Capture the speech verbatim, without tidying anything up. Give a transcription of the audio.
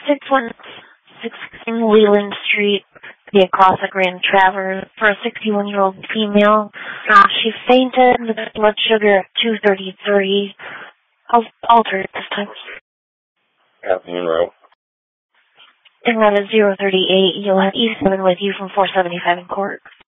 six one six Leland Street, the classic Grand Traverse, for a sixty-one-year-old female. Uh, she fainted with blood sugar at two thirty-three. I'll alter it this time. Afternoon row. And that is zero thirty-eight. You'll have E seven with you from four seventy-five in court.